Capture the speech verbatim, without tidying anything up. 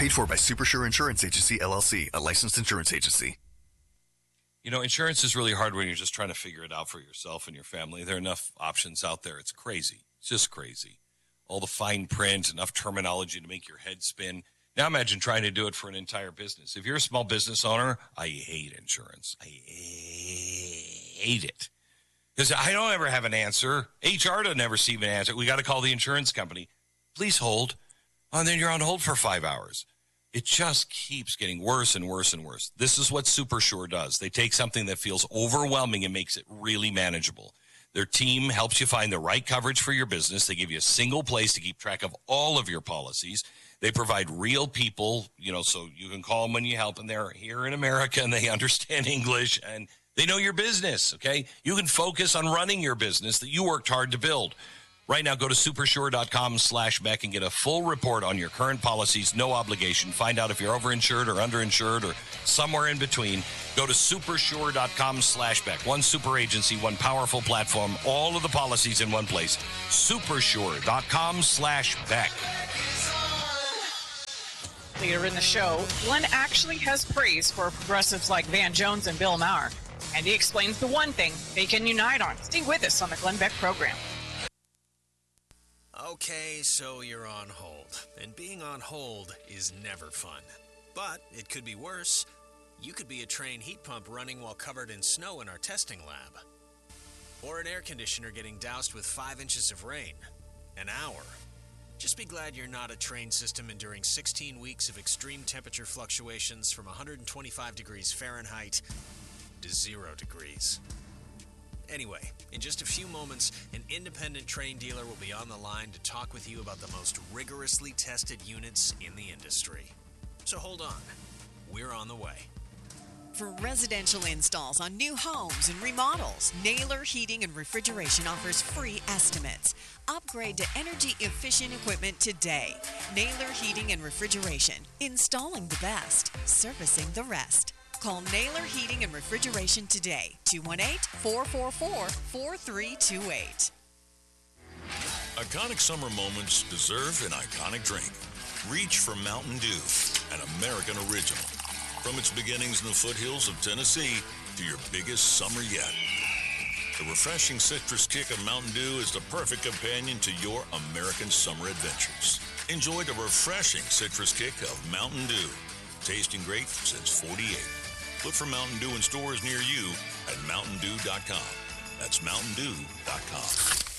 Paid for by Supersure Insurance Agency, L L C, a licensed insurance agency. You know, insurance is really hard when you're just trying to figure it out for yourself and your family. There are enough options out there. It's crazy. It's just crazy. All the fine print, enough terminology to make your head spin. Now imagine trying to do it for an entire business. If you're a small business owner, I hate insurance. I hate it. Because I don't ever have an answer. H R doesn't ever see an answer. We got to call the insurance company. Please hold. Oh, and then you're on hold for five hours. It just keeps getting worse and worse and worse. This is what Supersure does. They take something that feels overwhelming and makes it really manageable. Their team helps you find the right coverage for your business. They give you a single place to keep track of all of your policies. They provide real people, you know, so you can call them when you help, and they're here in America, and they understand English, and they know your business, okay? You can focus on running your business that you worked hard to build. Right now, go to supersure.com slash Beck and get a full report on your current policies, no obligation. Find out if you're overinsured or underinsured or somewhere in between. Go to supersure.com slash Beck. One super agency, one powerful platform, all of the policies in one place. Supersure.com slash Beck. Later in the show, Glenn actually has praise for progressives like Van Jones and Bill Maher, and he explains the one thing they can unite on. Stay with us on the Glenn Beck program. Okay, so you're on hold, and being on hold is never fun. But it could be worse. You could be a Trane heat pump running while covered in snow in our testing lab. Or an air conditioner getting doused with five inches of rain. An hour. Just be glad you're not a Trane system enduring sixteen weeks of extreme temperature fluctuations from one hundred twenty-five degrees Fahrenheit to zero degrees. Anyway, in just a few moments, an independent Trane dealer will be on the line to talk with you about the most rigorously tested units in the industry. So hold on. We're on the way. For residential installs on new homes and remodels, Naylor Heating and Refrigeration offers free estimates. Upgrade to energy-efficient equipment today. Naylor Heating and Refrigeration. Installing the best, servicing the rest. Call Naylor Heating and Refrigeration today. two one eight, four four four, four three two eight. Iconic summer moments deserve an iconic drink. Reach for Mountain Dew, an American original. From its beginnings in the foothills of Tennessee to your biggest summer yet. The refreshing citrus kick of Mountain Dew is the perfect companion to your American summer adventures. Enjoy the refreshing citrus kick of Mountain Dew. Tasting great since forty-eight. Look for Mountain Dew in stores near you at mountain dew dot com. That's mountain dew dot com.